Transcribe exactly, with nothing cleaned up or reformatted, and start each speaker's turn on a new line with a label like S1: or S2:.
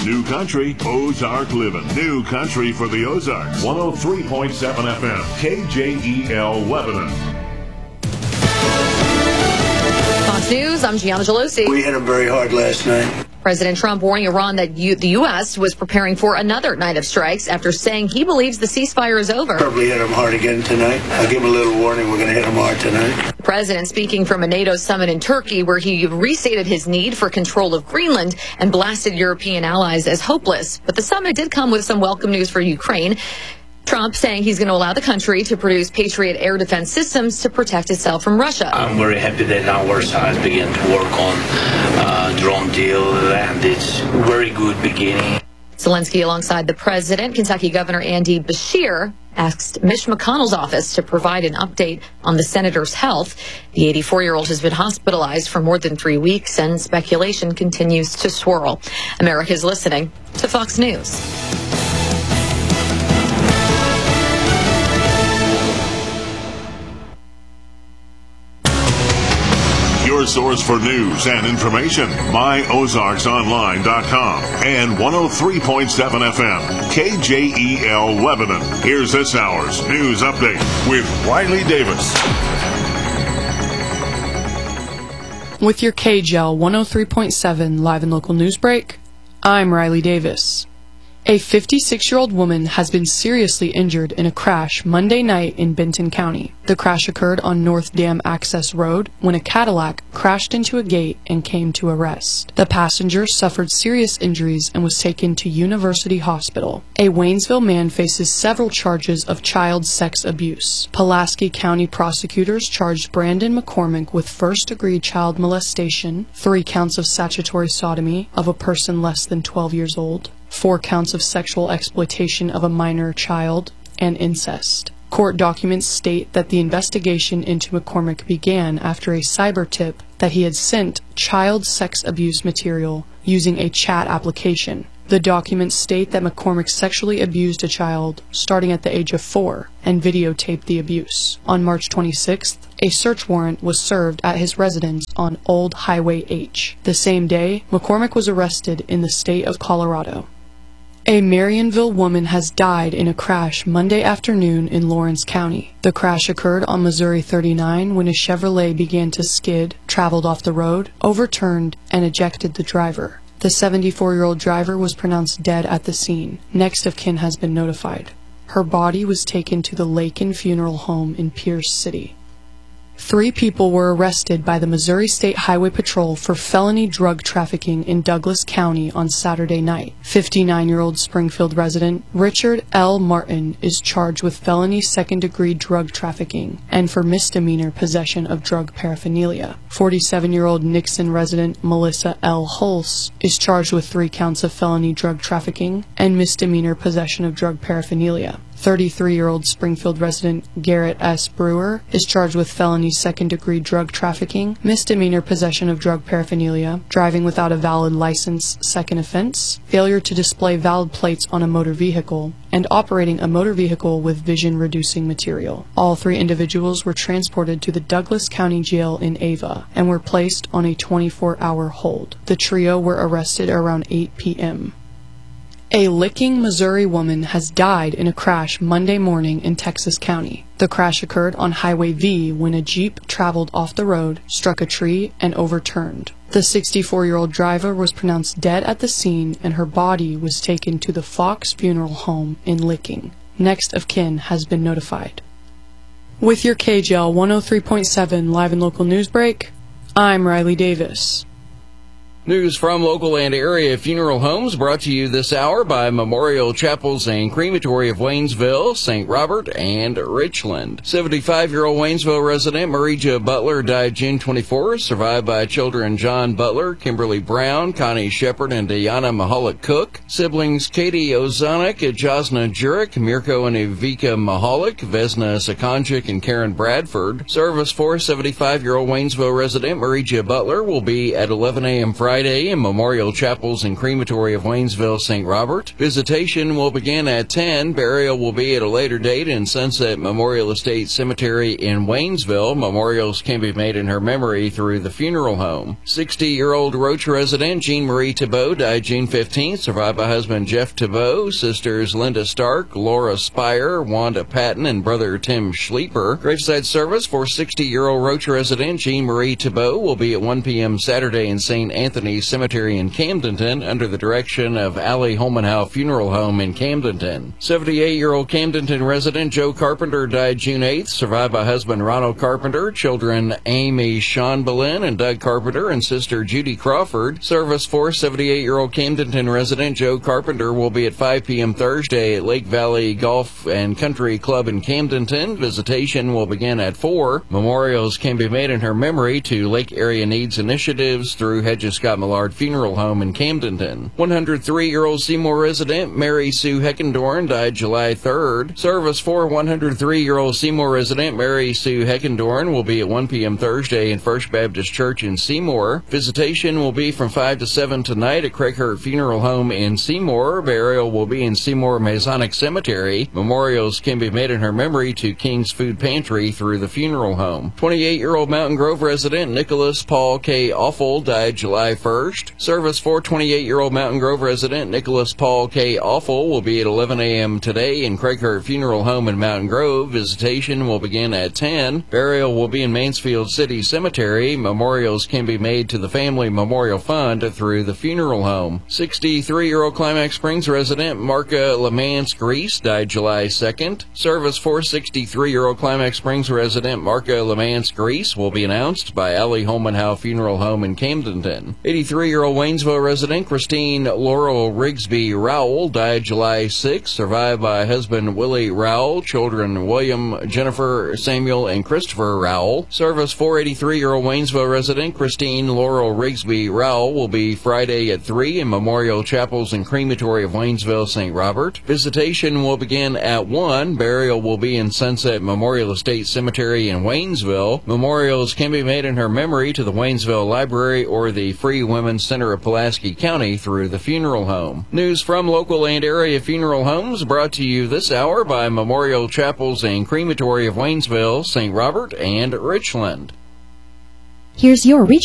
S1: New Country, Ozark Living. New Country for the Ozarks. one oh three point seven F M, K J E L Lebanon.
S2: Fox News, I'm Gianna Gelosi.
S3: We hit him very hard last night.
S2: President Trump warning Iran that you, the U S was preparing for another night of strikes after saying he believes the ceasefire is over.
S3: Probably hit him hard again tonight. I'll give him a little warning. We're going to hit him hard tonight.
S2: The president speaking from a NATO summit in Turkey where he restated his need for control of Greenland and blasted European allies as hopeless. But the summit did come with some welcome news for Ukraine. Trump saying he's going to allow the country to produce Patriot air defense systems to protect itself from Russia.
S4: I'm very happy that our side began to work on uh, drone deal, and it's a very good beginning.
S2: Zelensky, alongside the president, Kentucky Governor Andy Beshear, asked Mitch McConnell's office to provide an update on the senator's health. The eighty-four-year-old has been hospitalized for more than three weeks, and speculation continues to swirl. America's listening to Fox News.
S1: Your source for news and information, my ozarks online dot com and one oh three point seven F M, K J E L Lebanon. Here's this hour's news update with Riley Davis.
S5: With your K J E L one oh three point seven live and local news break, I'm Riley Davis. A fifty-six-year-old woman has been seriously injured in a crash Monday night in Benton County. The crash occurred on North Dam Access Road when a Cadillac crashed into a gate and came to a rest. The passenger suffered serious injuries and was taken to University Hospital. A Waynesville man faces several charges of child sex abuse. Pulaski County prosecutors charged Brandon McCormick with first-degree child molestation, three counts of statutory sodomy of a person less than twelve years old, four counts of sexual exploitation of a minor child, and incest. Court documents state that the investigation into McCormick began after a cyber tip that he had sent child sex abuse material using a chat application. The documents state that McCormick sexually abused a child starting at the age of four and videotaped the abuse. On March twenty-sixth, a search warrant was served at his residence on Old Highway H. The same day, McCormick was arrested in the state of Colorado. A Marionville woman has died in a crash Monday afternoon in Lawrence County. The crash occurred on Missouri thirty-nine when a Chevrolet began to skid, traveled off the road, overturned, and ejected the driver. The seventy-four-year-old driver was pronounced dead at the scene. Next of kin has been notified. Her body was taken to the Lakin Funeral Home in Pierce City. Three people were arrested by the Missouri State Highway Patrol for felony drug trafficking in Douglas County on Saturday night. fifty-nine-year-old Springfield resident Richard L. Martin is charged with felony second-degree drug trafficking and for misdemeanor possession of drug paraphernalia. forty-seven-year-old Nixon resident Melissa L. Hulse is charged with three counts of felony drug trafficking and misdemeanor possession of drug paraphernalia. thirty-three-year-old Springfield resident Garrett S. Brewer is charged with felony second-degree drug trafficking, misdemeanor possession of drug paraphernalia, driving without a valid license, second offense, failure to display valid plates on a motor vehicle, and operating a motor vehicle with vision-reducing material. All three individuals were transported to the Douglas County Jail in Ava and were placed on a twenty-four hour hold. The trio were arrested around eight p m A Licking, Missouri woman has died in a crash Monday morning in Texas County. The crash occurred on Highway V when a Jeep traveled off the road, struck a tree, and overturned. The sixty-four-year-old driver was pronounced dead at the scene, and her body was taken to the Fox Funeral Home in Licking. Next of kin has been notified. With your K J E L one oh three point seven live and local news break, I'm Riley Davis.
S6: News from local and area funeral homes brought to you this hour by Memorial Chapels and Crematory of Waynesville, Saint Robert, and Richland. seventy-five-year-old Waynesville resident Marija Butler died June twenty-fourth, survived by children John Butler, Kimberly Brown, Connie Shepard, and Diana Mahalik Cook. Siblings Katie Ozanek, Jasna Jurek, Mirko and Evika Mahalik, Vesna Sakonjik, and Karen Bradford. Service for seventy-five-year-old Waynesville resident Marija Butler will be at eleven a m Friday Friday in Memorial Chapels and Crematory of Waynesville, Saint Robert. Visitation will begin at ten. Burial will be at a later date in Sunset Memorial Estate Cemetery in Waynesville. Memorials can be made in her memory through the funeral home. sixty-year-old Roach resident Jean Marie Thibault died June fifteenth, survived by husband Jeff Thibault, sisters Linda Stark, Laura Spire, Wanda Patton, and brother Tim Schleeper. Graveside service for sixty-year-old Roach resident Jean Marie Thibault will be at one p.m. Saturday in Saint Anthony's Cemetery in Camdenton under the direction of Allie Holmanhow Funeral Home in Camdenton. seventy-eight-year-old Camdenton resident Joe Carpenter died June eighth, survived by husband Ronald Carpenter, children Amy Sean Boleyn and Doug Carpenter, and sister Judy Crawford. Service for seventy-eight-year-old Camdenton resident Joe Carpenter will be at five p.m. Thursday at Lake Valley Golf and Country Club in Camdenton. Visitation will begin at four. Memorials can be made in her memory to Lake Area Needs Initiatives through Hedges Scott Millard Funeral Home in Camdenton. one hundred three-year-old Seymour resident Mary Sue Heckendorn died July third. Service for one hundred three-year-old Seymour resident Mary Sue Heckendorn will be at one p.m. Thursday in First Baptist Church in Seymour. Visitation will be from five to seven tonight at Craighurt Funeral Home in Seymour. Burial will be in Seymour Masonic Cemetery. Memorials can be made in her memory to King's Food Pantry through the funeral home. twenty-eight-year-old Mountain Grove resident Nicholas Paul K. Offel died July first. Service for twenty-eight-year-old Mountain Grove resident Nicholas Paul K. Offel will be at eleven a.m. today in Craighurt Funeral Home in Mountain Grove. Visitation will begin at ten. Burial will be in Mansfield City Cemetery. Memorials can be made to the Family Memorial Fund through the funeral home. sixty-three-year-old Climax Springs resident Marka Lamance Grease died July second. Service for sixty-three-year-old Climax Springs resident Marka Lamance Grease will be announced by Allie Holmanhow Funeral Home in Camdenton. eighty-three-year-old Waynesville resident Christine Laurel Rigsby Rowell died July sixth, survived by husband Willie Rowell, children William, Jennifer, Samuel, and Christopher Rowell. Service for eighty-three-year-old Waynesville resident Christine Laurel Rigsby Rowell will be Friday at three in Memorial Chapels and Crematory of Waynesville, Saint Robert. Visitation will begin at one. Burial will be in Sunset Memorial Estate Cemetery in Waynesville. Memorials can be made in her memory to the Waynesville Library or the Free Women's Center of Pulaski County through the funeral home. News from local and area funeral homes brought to you this hour by Memorial Chapels and Crematory of Waynesville, Saint Robert, and Richland.
S7: Here's your region.